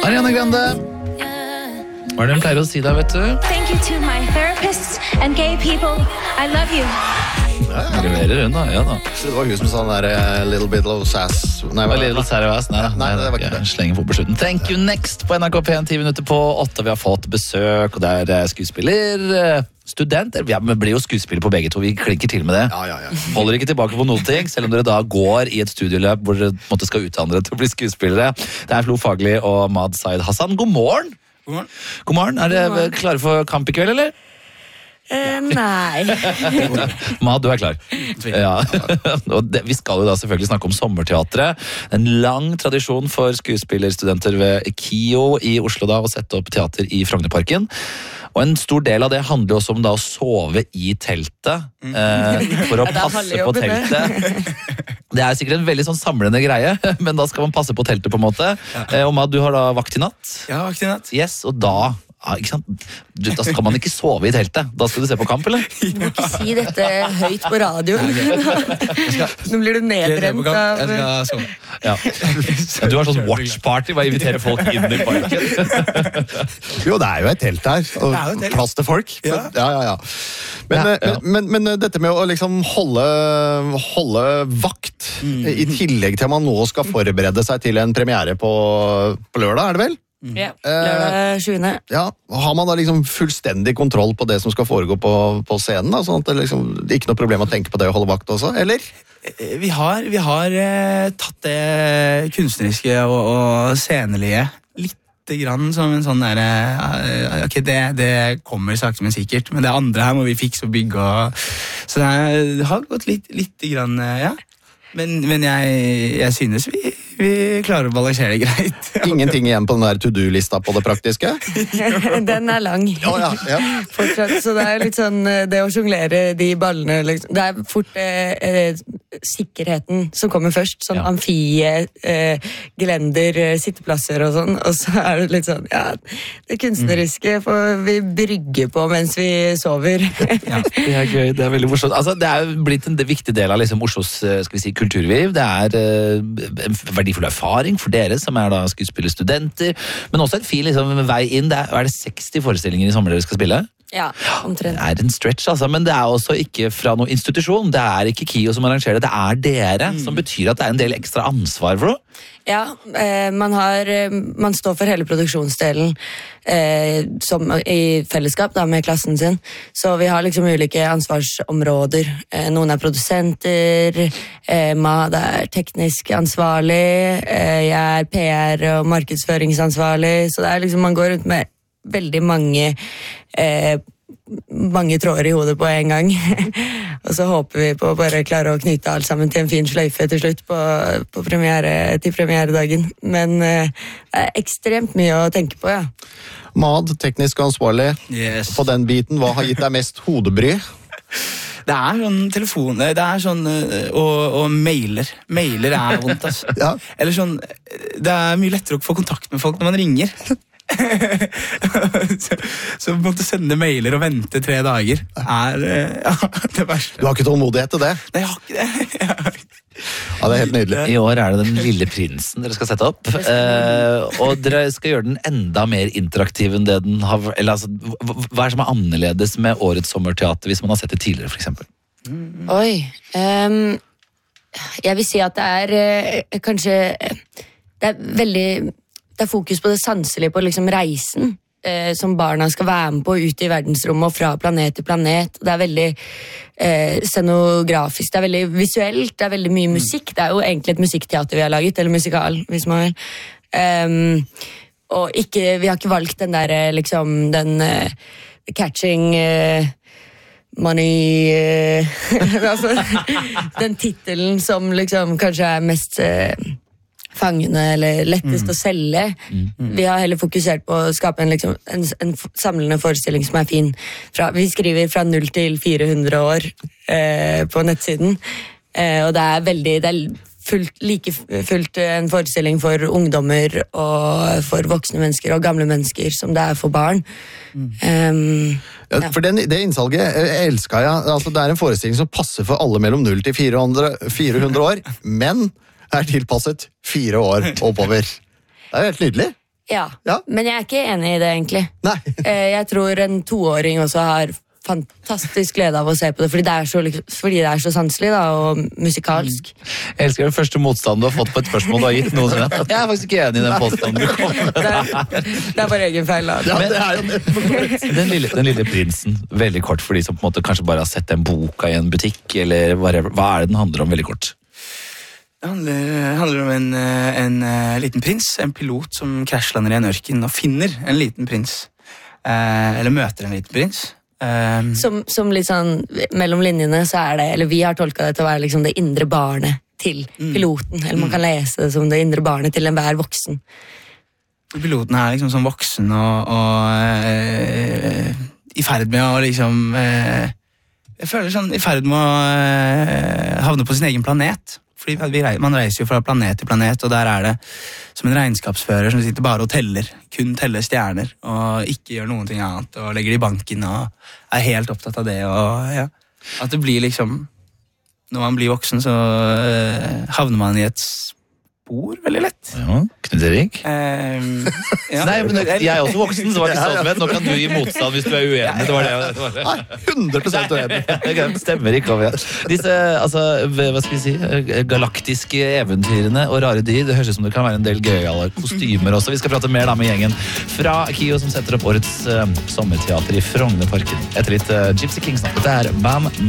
Ariana Grande. Hva er det hun pleier å si da, vet du? Thank you to my therapists and gay people. I love you. Leverer hun da, ja da. Det var hun som sa den der Little Bit of Sass. Nei, Little Sass. Nei, det var ikke det. Slenger på slutten. Thank you next på NRK P1 10 minutter på 8. Vi har fått besøk, og det er skuespiller, studenter. Vi blir jo skuespiller på begge to, vi klinker til med det. Ja. Holder ikke tilbake på noen ting, selv om dere da går i et studieløp hvor dere skal utdanne dere til å bli skuespillere. Det er Flo Fagli og Mad Said Hassan. God morgen! God morgen. Er dere klare for kamp i kveld, eller? Nei. Mad, du er klar. Ja. Og vi skal jo da selvfølgelig snakke om sommerteatret. En lang tradisjon for skuespillerstudenter ved KIO i Oslo da, å sette opp teater i Frognerparken. Og en stor del av det handler også om da å sove i teltet for å passe på teltet. Det er sikkert en veldig sånn samlende greie, men da skal man passe på teltet på en måte. Og Mad, du har da vakt i natt? Ja, vakt i natt. Yes, og da... Ja, ikke sant? Da skal man ikke sove i teltet. Da skal du se på kamp, eller? Du må ikke si dette høyt på radioen. Nå blir du nedbrent av... Jeg skal sove. Ja. Du har sånn watch-party, bare invitere folk inn i parken. Jo, det er jo et telt her, og plass til folk. Ja. Men dette med å liksom holde vakt, i tillegg til at man nå skal forberede seg til en premiere på lørdag, er det vel? Ja, lørdag 7. Ja, har man da liksom fullstendig kontroll på det som skal foregå på scenen, da, sånn at det liksom det er ikke noe problem å tenke på det å holde vakt også, eller? Vi har tatt det kunstneriske og scenelige litt grann som en sånn der, ok, det kommer sakte men sikkert, men det andre her må vi fikse og bygge, så det har gått litt grann, ja. Men jeg synes vi klarer å balansere det greit. Ingenting igjen på den der to-do-lista på det praktiske? Den er lang. Ja. Fortsatt, så det er litt sånn, det å jonglere de ballene, liksom. Det er fort sikkerheten som kommer først, sånn amfie, gelender, sitteplasser og sånn, og så er det litt sånn, ja, det kunstneriske får vi brygge på mens vi sover. Ja, det er gøy, det er veldig morsomt. Altså, det er blitt en viktig del av liksom Oslos, skal vi si, kulturliv. Det er en verdifull erfaring for dere som er da skuespillerstudenter, men også en fin liksom, vei inn. Er det 60 forestillinger i sommer dere skal spille? Ja, omtrent. Det er en stretch, altså, men det er også ikke fra noen institusjon. Det er ikke KIO som arrangerer det, det er dere, som betyr at det er en del ekstra ansvar for det. Ja, man står for hele produksjonsdelen som i fellesskap da, med klassen sin. Så vi har liksom ulike ansvarsområder. Noen er produsenter, Mad er teknisk ansvarlig, jeg er PR og markedsføringsansvarlig, så det er liksom, man går rundt med veldig mange tråder i hodet på en gang. Og så håper vi på å bare klare å knyte alt sammen til en fin sløyfe til slutt til premieredagen. Men det er ekstremt mye å tenke på, ja. Mad, teknisk ansvarlig. Yes. På den biten, hva har gitt deg mest hodebry? Det er sånn telefon, det er sånn, og mailer. Mailer er vondt, altså. Ja. Eller sånn, det er mye lettere å få kontakt med folk når man ringer. så måtte sende mailer og vente 3 dager er det verste. Du har ikke tålmodighet til det? Nei, jeg har ikke det. Ja, det er helt nydelig. I år er det Den lille prinsen dere skal sette opp, og dere skal gjøre den enda mer interaktiv enn det den har, eller altså, hva er det som er annerledes med årets sommerteater hvis man har sett det tidligere, for eksempel? Oi, jeg vil si at det er kanskje det er veldig det er fokus på det sanselige, på liksom reisen som barna skal være med på ut i verdensrommet og fra planet til planet. Det er veldig scenografisk, det er veldig visuelt, det er veldig mye musikk. Det er jo egentlig et musikkteater vi har laget, eller musikal, hvis man vil. Og vi har ikke valgt den der, liksom, den catching money altså, den titelen som liksom kanskje er mest fangende eller lettest å selge. Vi har heller fokusert på å skape en samlende forestilling som er fin. Vi skriver fra 0 til 400 år på nettsiden, og det er like fullt en forestilling for ungdommer og for voksne mennesker og gamle mennesker som det er for barn. For det innsalget elsker jeg. Altså, det er en forestilling som passer for alle mellom 0 til 400 år, men er tilpasset 4 år oppover. Det er jo helt nydelig. Ja, men jeg er ikke enig i det egentlig. Nei. Jeg tror en 2-åring også har fantastisk glede av å se på det, fordi det er så sanselig da, og musikalsk. Jeg elsker den første motstanden du har fått på et spørsmål du har gitt noen. Jeg er faktisk ikke enig i den påstanden du kom med. Det er bare egen feil da. Ja, det er jo det. Den lille prinsen, veldig kort for de som på en måte kanskje bare har sett den boka i en butikk, eller whatever. Hva er det den handler om veldig kort? Det handler om en liten prins, en pilot som krasjlander i en ørken og finner en liten prins. Eller møter en liten prins. Som litt sånn mellom linjene så er det, eller vi har tolket det til å være liksom det indre barnet til piloten, eller man kan lese det som det indre barnet til enhver voksen. Piloten er liksom sånn voksen og i ferd med å liksom jeg føler sånn i ferd med å havne på sin egen planet. Fordi man reiser jo fra planet til planet, og der er det som en regnskapsfører som sitter bare og kun teller stjerner, og ikke gjør noen ting annet, og legger det i banken, og er helt opptatt av det, og ja. At det blir liksom, når man blir voksen, så havner man i et spor veldig lett. Ja, Knut Erik? Ja. Nei, men jeg er også voksen, så var det ikke sånn, nå kan du gi motstand hvis du er uenig. Det var det. Nei, 100% uenig. Det stemmer ikke om jeg. Disse, altså, hva skal vi si, galaktiske eventyrene og rare dyr, det høres ut som det kan være en del gøyale kostymer også. Vi skal prate mer da med gjengen fra KIO som setter opp årets sommerteater i Frognerparken. Etter litt Gypsy Kings. Dette er Bam